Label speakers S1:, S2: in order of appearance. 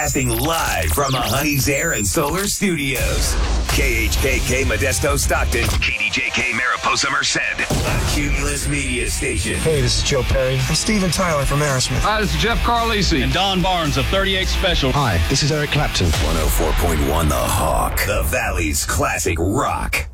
S1: Casting live from the Honey's Air and Solar Studios. KHKK Modesto Stockton. KDJK Mariposa Merced. A Cumulus Media Station.
S2: Hey, this is Joe Perry. I'm Steven Tyler from Aerosmith.
S3: Hi, this is Jeff Carlisi.
S4: And Don Barnes of 38 Special.
S5: Hi, this is Eric Clapton.
S1: 104.1 The Hawk. The Valley's classic rock.